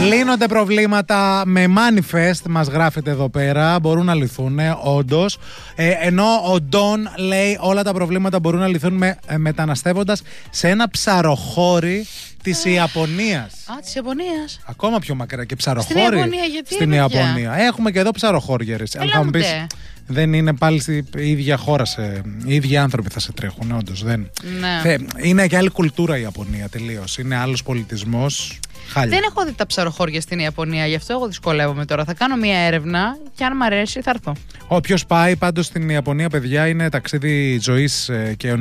Λύνονται προβλήματα με manifest, μας γράφετε εδώ πέρα. Μπορούν να λυθούν, όντως. Ενώ ο Ντόν λέει όλα τα προβλήματα μπορούν να λυθούν μεταναστεύοντας σε ένα ψαροχώρι της Ιαπωνίας. Της Ιαπωνίας. Ακόμα πιο μακριά και ψαροχώρι. Στην Ιαπωνία, γιατί στην Ιαπωνία. Έχουμε και εδώ ψαροχώρια. Αλλά θα μου πεις, δεν είναι πάλι η ίδια χώρα, οι ίδιοι άνθρωποι θα σε τρέχουν, όντως. Ναι. Είναι και άλλη κουλτούρα η Ιαπωνία τελείως. Είναι άλλος πολιτισμός. Χάλια. Δεν έχω δει τα ψαροχώρια στην Ιαπωνία, γι' αυτό εγώ δυσκολεύομαι τώρα. Θα κάνω μια έρευνα και αν μ' αρέσει θα έρθω. Όποιος πάει πάντως στην Ιαπωνία, παιδιά, είναι ταξίδι ζωής και